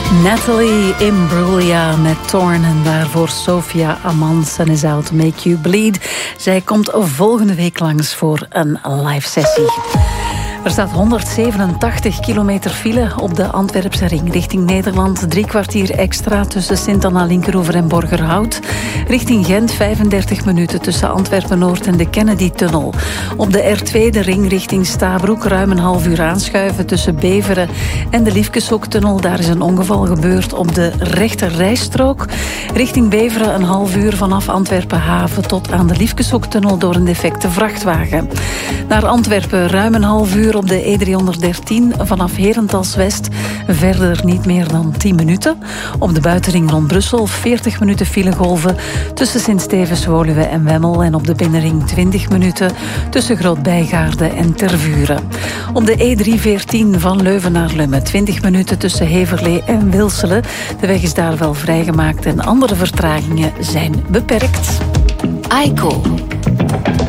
Natalie Imbruglia met Torn en daarvoor Sophia Amans en is out to make you bleed. Zij komt volgende week langs voor een live sessie. Er staat 187 kilometer file op de Antwerpse ring. Richting Nederland 3 kwartier extra tussen Sint-Anna-Linkeroever en Borgerhout. Richting Gent 35 minuten tussen Antwerpen-Noord en de Kennedy-tunnel. Op de R2 de ring richting Stabroek ruim een half uur aanschuiven tussen Beveren en de Liefkeshoektunnel. Daar is een ongeval gebeurd op de rechter rijstrook. Richting Beveren een half uur vanaf Antwerpen-Haven tot aan de Liefkeshoektunnel door een defecte vrachtwagen. Naar Antwerpen ruim een half uur op de E313 vanaf Herentals West. Verder niet meer dan 10 minuten. Op de buitenring rond Brussel 40 minuten filegolven tussen Sint-Stevens, Woluwe en Wemmel. En op de binnenring 20 minuten tussen Groot-Bijgaarde en Tervuren. Op de E314 van Leuven naar Lummen 20 minuten tussen Heverlee en Wilselen. De weg is daar wel vrijgemaakt en andere vertragingen zijn beperkt. Eiko.